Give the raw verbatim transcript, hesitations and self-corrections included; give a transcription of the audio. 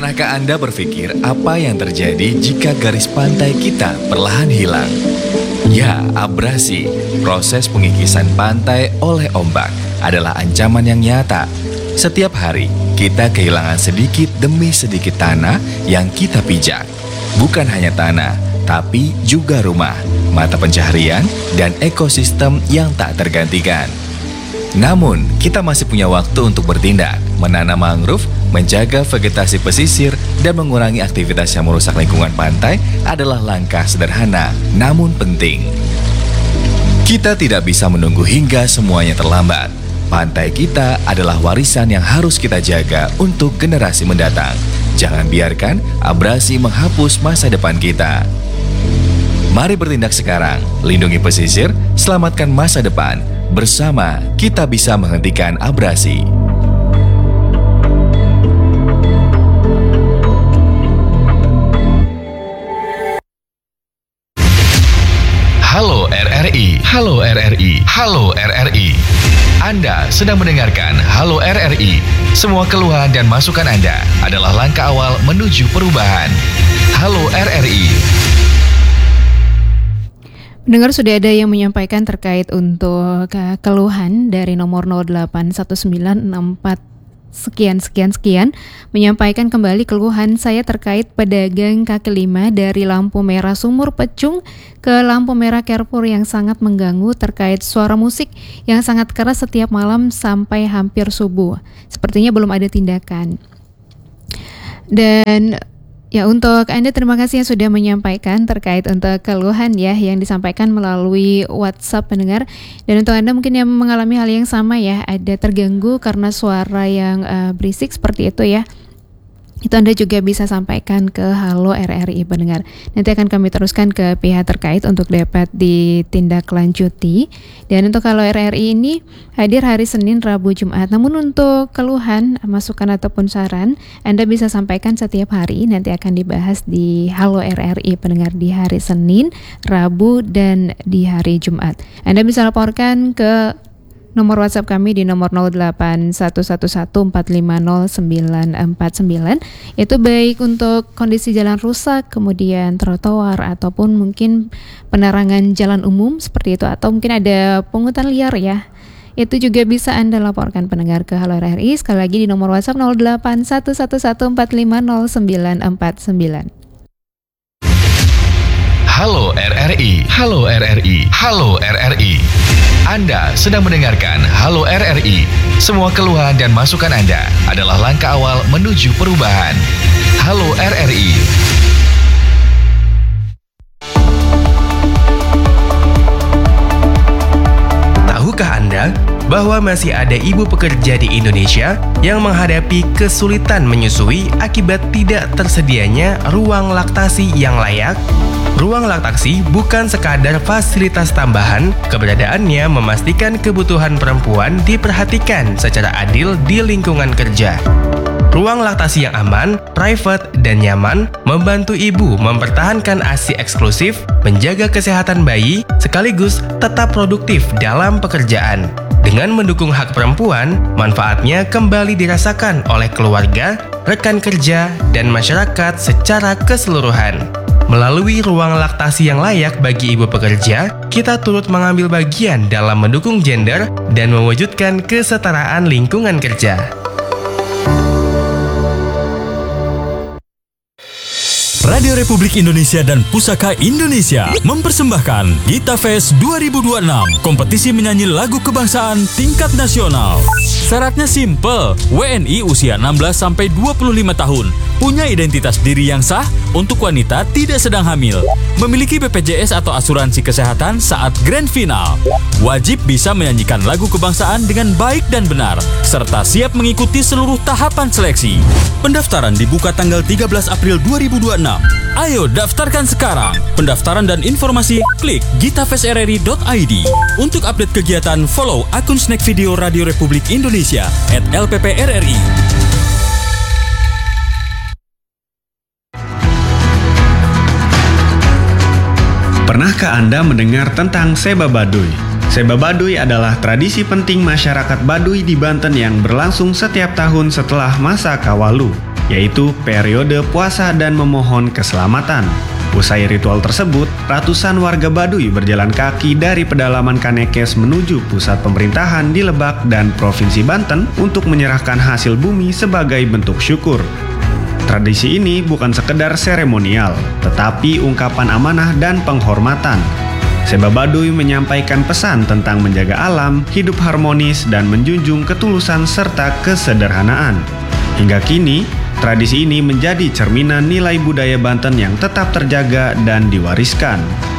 Pernahkah Anda berpikir apa yang terjadi jika garis pantai kita perlahan hilang? Ya, abrasi, proses pengikisan pantai oleh ombak, adalah ancaman yang nyata. Setiap hari, kita kehilangan sedikit demi sedikit tanah yang kita pijak. Bukan hanya tanah, tapi juga rumah, mata pencaharian, dan ekosistem yang tak tergantikan. Namun, kita masih punya waktu untuk bertindak, menanam mangrove, menjaga vegetasi pesisir, dan mengurangi aktivitas yang merusak lingkungan pantai adalah langkah sederhana, namun penting. Kita tidak bisa menunggu hingga semuanya terlambat. Pantai kita adalah warisan yang harus kita jaga untuk generasi mendatang. Jangan biarkan abrasi menghapus masa depan kita. Mari bertindak sekarang, lindungi pesisir, selamatkan masa depan. Bersama, kita bisa menghentikan abrasi. Halo R R I, halo R R I, halo R R I. Anda sedang mendengarkan Halo R R I. Semua keluhan dan masukan Anda adalah langkah awal menuju perubahan. Halo R R I. Dengar sudah ada yang menyampaikan terkait untuk keluhan dari nomor nol delapan satu sembilan enam empat sekian sekian sekian, menyampaikan kembali keluhan saya terkait pedagang kaki lima dari lampu merah Sumur Pecung ke lampu merah Carrefour yang sangat mengganggu terkait suara musik yang sangat keras setiap malam sampai hampir subuh. Sepertinya belum ada tindakan. Dan ya, untuk Anda terima kasih yang sudah menyampaikan terkait untuk keluhan ya yang disampaikan melalui WhatsApp pendengar. Dan untuk Anda mungkin yang mengalami hal yang sama ya, ada terganggu karena suara yang uh, berisik seperti itu ya, itu Anda juga bisa sampaikan ke Halo R R I pendengar. Nanti akan kami teruskan ke pihak terkait untuk dapat ditindaklanjuti. Dan untuk Halo R R I ini hadir hari Senin, Rabu, Jumat. Namun untuk keluhan, masukan ataupun saran Anda bisa sampaikan setiap hari. Nanti akan dibahas di Halo R R I pendengar di hari Senin, Rabu, dan di hari Jumat. Anda bisa laporkan ke nomor WhatsApp kami di nomor nol delapan satu satu satu empat lima nol sembilan empat sembilan. Itu baik untuk kondisi jalan rusak, kemudian trotoar, ataupun mungkin penerangan jalan umum seperti itu, atau mungkin ada pungutan liar ya. Itu juga bisa Anda laporkan pendengar ke Halo R R I. Sekali lagi di nomor WhatsApp nol delapan satu satu satu empat lima nol sembilan empat sembilan. Halo R R I, halo R R I, halo R R I. Anda sedang mendengarkan Halo R R I. Semua keluhan dan masukan Anda adalah langkah awal menuju perubahan. Halo R R I. Tahukah Anda bahwa masih ada ibu pekerja di Indonesia yang menghadapi kesulitan menyusui akibat tidak tersedianya ruang laktasi yang layak? Ruang laktasi bukan sekadar fasilitas tambahan, keberadaannya memastikan kebutuhan perempuan diperhatikan secara adil di lingkungan kerja. Ruang laktasi yang aman, private, dan nyaman membantu ibu mempertahankan A S I eksklusif, menjaga kesehatan bayi, sekaligus tetap produktif dalam pekerjaan. Dengan mendukung hak perempuan, manfaatnya kembali dirasakan oleh keluarga, rekan kerja, dan masyarakat secara keseluruhan. Melalui ruang laktasi yang layak bagi ibu pekerja, kita turut mengambil bagian dalam mendukung gender dan mewujudkan kesetaraan lingkungan kerja. Radio Republik Indonesia dan Pusaka Indonesia mempersembahkan Gita Fest dua ribu dua puluh enam, kompetisi menyanyi lagu kebangsaan tingkat nasional. Syaratnya simple, W N I usia enam belas sampai dua puluh lima tahun, punya identitas diri yang sah, untuk wanita tidak sedang hamil, memiliki B P J S atau asuransi kesehatan saat grand final, wajib bisa menyanyikan lagu kebangsaan dengan baik dan benar, serta siap mengikuti seluruh tahapan seleksi. Pendaftaran dibuka tanggal tiga belas April dua ribu dua puluh enam. Ayo daftarkan sekarang. Pendaftaran dan informasi klik gitafestrri dot i d. Untuk update kegiatan, follow akun Snack Video Radio Republik Indonesia at L P P R R I. Pernahkah Anda mendengar tentang Seba Baduy? Seba Baduy adalah tradisi penting masyarakat Baduy di Banten yang berlangsung setiap tahun setelah masa Kawalu. yaitu periode puasa dan memohon keselamatan. Usai ritual tersebut, ratusan warga Baduy berjalan kaki dari pedalaman Kanekes menuju pusat pemerintahan di Lebak dan Provinsi Banten untuk menyerahkan hasil bumi sebagai bentuk syukur. Tradisi ini bukan sekedar seremonial, tetapi ungkapan amanah dan penghormatan. Seba Baduy menyampaikan pesan tentang menjaga alam, hidup harmonis, dan menjunjung ketulusan serta kesederhanaan. Hingga kini, tradisi ini menjadi cerminan nilai budaya Banten yang tetap terjaga dan diwariskan.